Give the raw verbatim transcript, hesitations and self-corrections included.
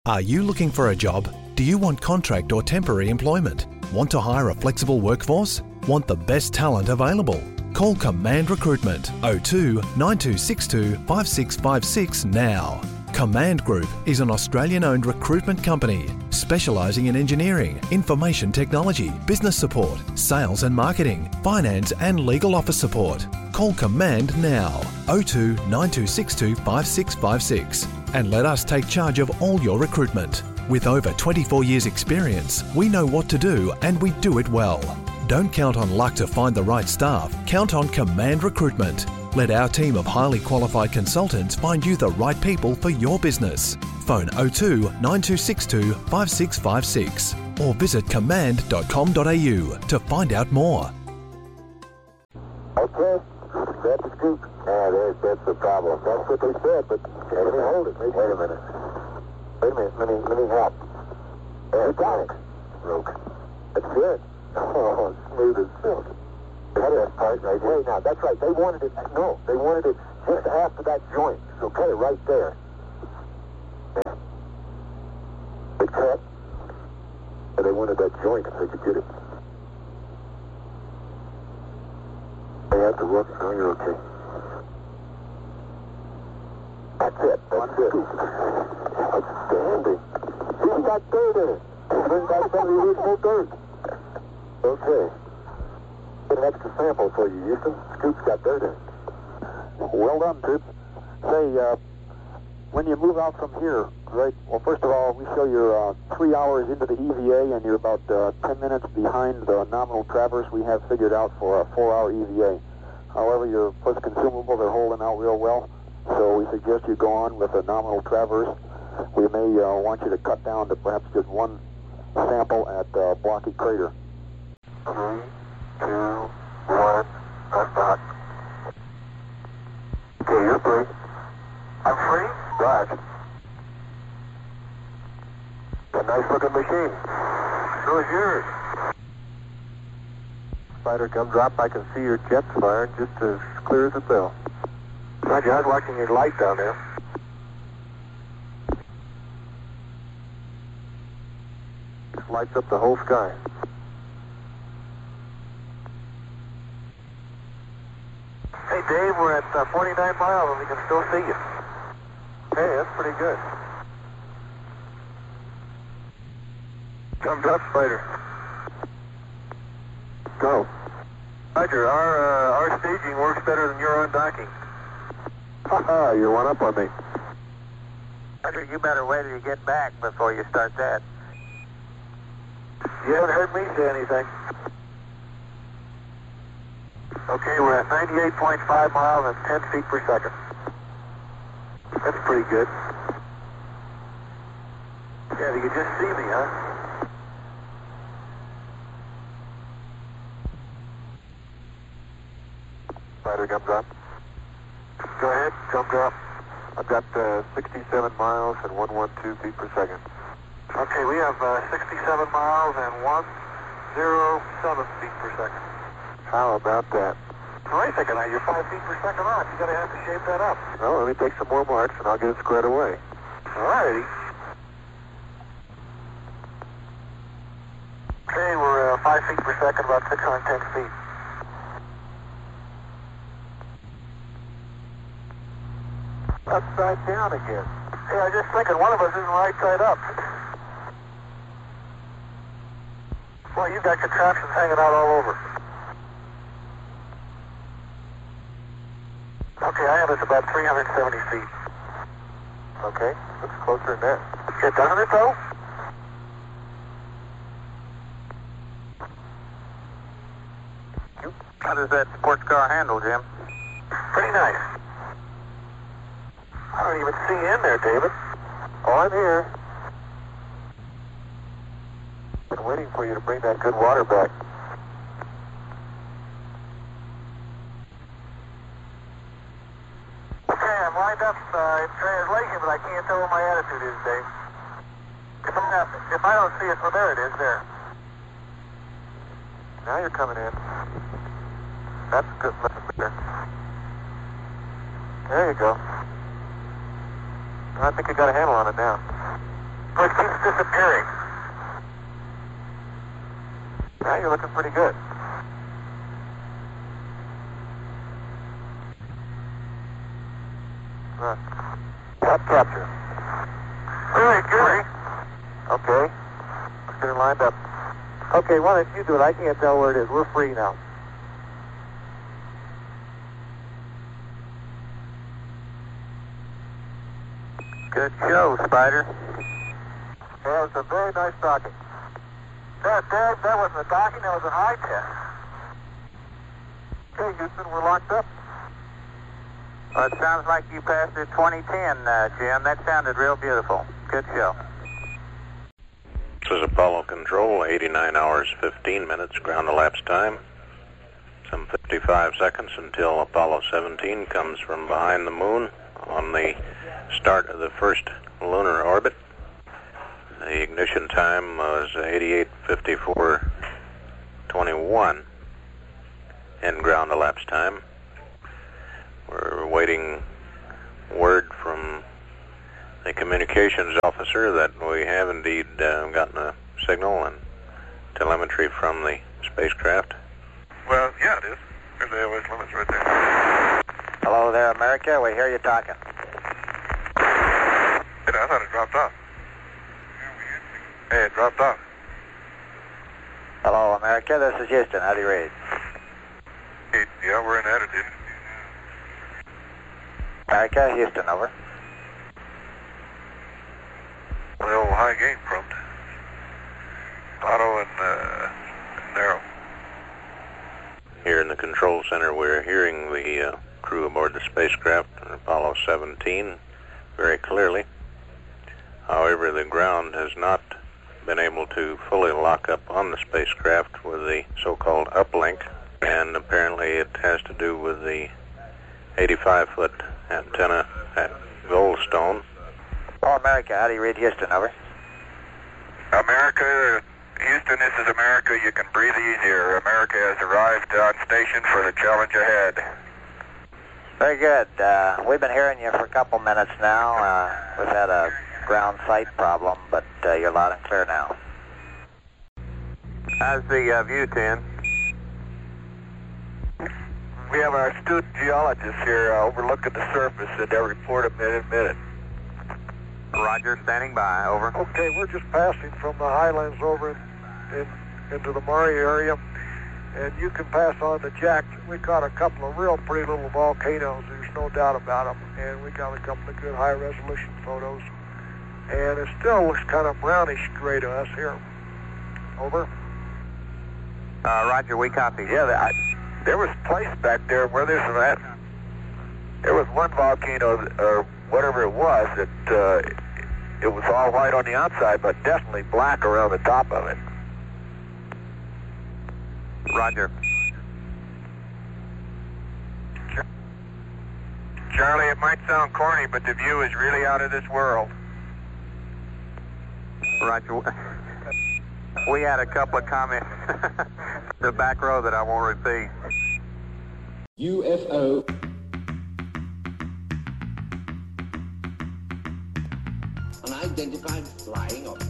Are you looking for a job? Do you want contract or temporary employment? Want to hire a flexible workforce? Want the best talent available? Call Command Recruitment oh two, nine two six two, five six five six now. Command Group is an Australian-owned recruitment company specialising in engineering, information technology, business support, sales and marketing, finance and legal office support. Call Command now, oh two, nine two six two, five six five six, and let us take charge of all your recruitment. With over twenty-four years experience, we know what to do and we do it well. Don't count on luck to find the right staff. Count on Command Recruitment. Let our team of highly qualified consultants find you the right people for your business. Phone oh two, nine two six two, five six five six or visit command dot com dot a u to find out more. Okay, grab the scoop. Yeah, there's, that's the problem. That's what they said, but let me hold it. Wait a minute. Wait a minute, let me, let me help. There, got it. Broke. That's it. Oh, smooth as silk. Cut that part right here. Now, that's right. They wanted it, no, they wanted it just after that joint. So cut it right there. They cut. And they wanted that joint if they could get it. They had to work. Oh, you're okay. That's it. That's it. Outstanding. See, we got dirt in it. Bring back some of the original dirt. Okay. Get an extra sample for you, Houston. Scoop's got dirt in it. Well done, Toots. Say, uh, when you move out from here, right, well, first of all, we show you're uh, three hours into the E V A and you're about uh, ten minutes behind the nominal traverse we have figured out for a four-hour E V A. However, your first consumable, they're holding out real well, so we suggest you go on with a nominal traverse. We may uh, want you to cut down to perhaps just one sample at uh, Blocky Crater. Three, two, one, I'm back. Okay, you're free. I'm free? Right. A nice looking machine. So is yours. Spider comes up, I can see your jets firing just as clear as a bell. Roger, I was watching your light down there. This lights up the whole sky. Hey Dave, we're at uh, forty-nine miles and we can still see you. Hey, that's pretty good. Comes up, Spider. Go. Roger, our, uh, our staging works better than your undocking. Haha, you're one up on me. Roger, you better wait till you get back before you start that. You haven't heard me say anything. Okay, we're at ninety-eight point five miles and ten feet per second. That's pretty good. Yeah, you can just see me, huh? Spider comes up. Go ahead, jump drop. I've got uh, sixty-seven miles and one hundred twelve feet per second. Okay, we have uh, sixty-seven miles and one hundred seven feet per second. How about that? Wait a second, now you're five feet per second off. You're going to have to shape that up. Well, let me take some more marks and I'll get it squared away. All righty. Okay, we're uh, five feet per second, about six hundred ten feet. Upside down again. Hey, I was just thinking one of us isn't right side up. Well, you've got contraptions hanging out all over. Okay, I have us about three hundred seventy feet. Okay, looks closer than that. Okay, doesn't it though? How does that sports car handle, Jim? Pretty nice. I don't even see you in there, David. Oh, I'm here. Been waiting for you to bring that good water back. Okay, I'm lined up uh, in translation, but I can't tell what my attitude is, Dave. If, I'm not, if I don't see it, well, there it is, there. Now you're coming in. That's good. There. There you go. I think I got a handle on it now. So it keeps disappearing. Now you're looking pretty good. Uh, top capture. All right, good. Okay. Let's get it lined up. Okay, why don't you do it? I can't tell where it is. We're free now. Good show, Spider. That was a very nice docking. That, that, that wasn't a docking, that was an eye test. Okay, Houston, we're locked up. Well, it sounds like you passed it twenty ten, uh, Jim. That sounded real beautiful. Good show. This is Apollo Control, eighty-nine hours, fifteen minutes, ground elapsed time. Some fifty-five seconds until Apollo seventeen comes from behind the moon on the start of the first lunar orbit. The ignition time was eighty-eight fifty-four twenty-one in ground elapsed time. We're awaiting word from the communications officer that we have indeed uh, gotten a signal and telemetry from the spacecraft. Well, yeah, it is. There's the airways limits right there. Hello there, America. We hear you talking. Hey, I thought it dropped off. Hey, it dropped off. Hello, America. This is Houston. How do you read? Hey, yeah, we're in attitude. America, Houston, over. Well, high gain prompt. Auto and, uh, and narrow. Here in the control center, we're hearing the uh, crew aboard the spacecraft, Apollo seventeen, very clearly. However, the ground has not been able to fully lock up on the spacecraft with the so-called uplink, and apparently it has to do with the eighty-five foot antenna at Goldstone. Oh, America. How do you read Houston, over? America, Houston, this is America. You can breathe easier. America has arrived on station for the challenge ahead. Very good. Uh, we've been hearing you for a couple minutes now. Uh, we've had a ground sight problem, but uh, you're loud and clear now. How's the uh, view, Ten? We have our astute geologists here uh, overlooking the surface, and they'll report a minute in a minute. Roger, standing by, over. Okay, we're just passing from the highlands over in, in, into the Murray area, and you can pass on to Jack. We caught a couple of real pretty little volcanoes, there's no doubt about them, and we got a couple of good high-resolution photos. And it still looks kind of brownish gray to us here. Over. Uh, Roger, we copy. Yeah, I, there was a place back there where there's that. There was one volcano, or whatever it was, that uh, it was all white on the outside, but definitely black around the top of it. Roger. Charlie, it might sound corny, but the view is really out of this world. Roger. We had a couple of comments the back row that I won't repeat. U F O. Unidentified flying object.